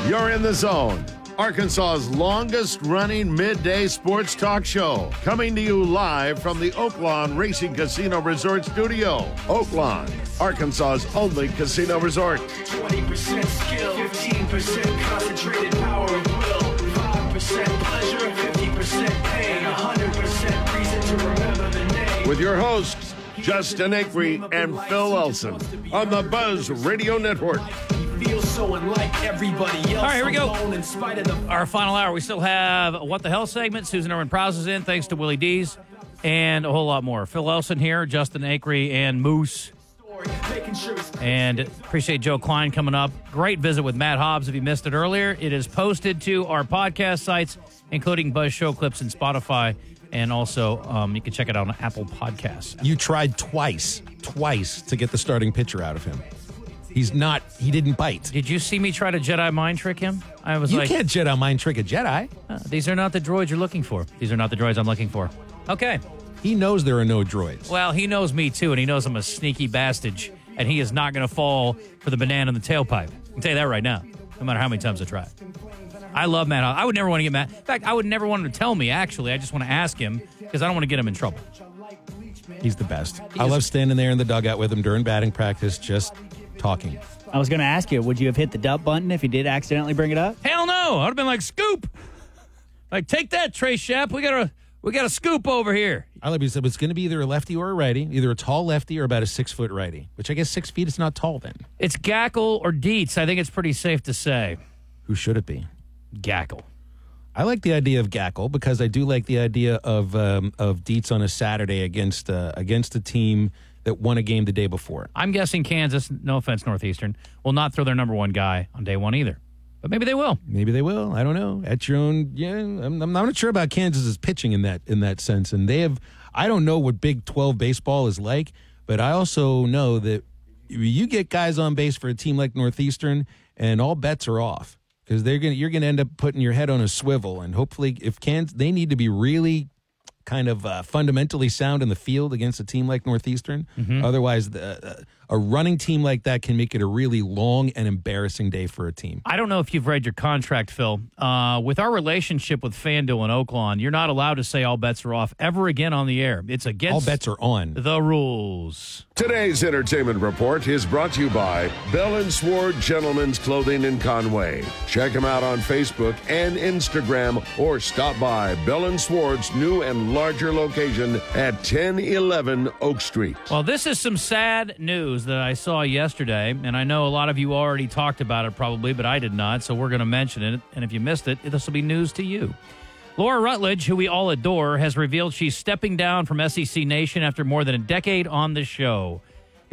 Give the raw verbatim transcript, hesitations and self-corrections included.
You're in the zone. Arkansas's longest-running midday sports talk show, coming to you live from the Oaklawn Racing Casino Resort Studio. Oaklawn, Arkansas's only casino resort. twenty percent skill, fifteen percent concentrated power of will, five percent pleasure, fifty percent pain, one hundred percent reason to remember the name. With your hosts, Justin Acree and Phil Elson on the Buzz Radio Network. Feels so unlike everybody else. All right, here we go. In spite of the Our final hour. We still have a What the Hell segment. Susan Irwin Prowse is in, thanks to Willie D's, and a whole lot more. Phil Elson here, Justin Acree, and Moose. And appreciate Joe Klein coming up. Great visit with Matt Hobbs. If you missed it earlier, it is posted to our podcast sites, including Buzz Show Clips and Spotify. And also, um, you can check it out on Apple Podcasts. You tried twice, twice to get the starting pitcher out of him. He's not, he didn't bite. Did you see me try to Jedi mind trick him? I was You like, can't Jedi mind trick a Jedi. uh, these are not the droids you're looking for. These are not the droids I'm looking for. Okay. He knows there are no droids. Well, he knows me too, and he knows I'm a sneaky bastard, and he is not going to fall for the banana in the tailpipe. I can tell you that right now, no matter how many times I try. I love Matt. I would never want to get Matt. In fact, I would never want him to tell me, actually. I just want to ask him because I don't want to get him in trouble. He's the best. He I is- love standing there in the dugout with him during batting practice, just talking. I was going to ask you, would you have hit the dump button if he did accidentally bring it up? Hell no! I would have been like, scoop! Like, take that, Trey Shapp. We got a we got a scoop over here. I love you said it's going to be either a lefty or a righty, either a tall lefty or about a six-foot righty, which I guess six feet is not tall then. It's Gackle or Dietz. I think it's pretty safe to say. Who should it be? Gackle. I like the idea of Gackle because I do like the idea of um, of Dietz on a Saturday against uh, against a team that won a game the day before. I'm guessing Kansas, no offense, Northeastern, will not throw their number one guy on day one either. But maybe they will. Maybe they will. I don't know. At your own, yeah. I'm, I'm not sure about Kansas's pitching in that in that sense. And they have. I don't know what Big twelve baseball is like, but I also know that you get guys on base for a team like Northeastern, and all bets are off because they're gonna. You're gonna end up putting your head on a swivel, and hopefully, if Kansas, they need to be really kind of uh, fundamentally sound in the field against a team like Northeastern. Mm-hmm. Otherwise, the, uh, a running team like that can make it a really long and embarrassing day for a team. I don't know if you've read your contract, Phil. Uh, with our relationship with FanDuel and Oaklawn, you're not allowed to say all bets are off ever again on the air. It's against All bets are on. the rules. Today's entertainment report is brought to you by Bell and Sword Gentlemen's Clothing in Conway. Check them out on Facebook and Instagram, or stop by Bell and Sword's new and larger location at ten eleven Oak Street. Well, this is some sad news that I saw yesterday, and I know a lot of you already talked about it probably, but I did not, so we're going to mention it. And if you missed it, this will be news to you. Laura Rutledge, who we all adore, has revealed she's stepping down from S E C Nation after more than a decade on the show.